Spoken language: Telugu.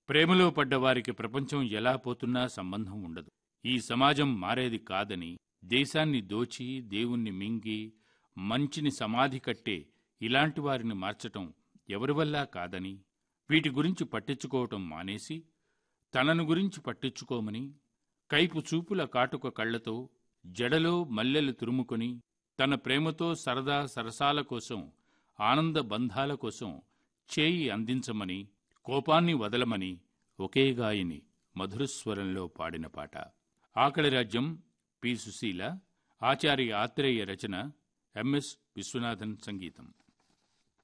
ప్రేమలో పడ్డవారికి ప్రపంచం ఎలా పోతున్నా సంబంధం ఉండదు. ఈ సమాజం మారేది కాదని, దేశాన్ని దోచి దేవుణ్ణి మింగి మంచిని సమాధి కట్టే ఇలాంటి వారిని మార్చటం ఎవరివల్లా కాదని, వీటి గురించి పట్టించుకోవటం మానేసి తనను గురించి పట్టించుకోమని, కైపు చూపుల కాటుక కళ్లతో జడలో మల్లెలు తురుముకొని తన ప్రేమతో సరదా సరసాల కోసం, ఆనంద బంధాల కోసం చేయి అందించమని, కోపాన్ని వదలమని ఒకే గాయని మధురస్వరంలో పాడిన పాట. ఆకలి రాజ్యం పి. సుశీల, ఆచార్య ఆత్రేయ రచన, ఎంఎస్ విశ్వనాథన్ సంగీతం.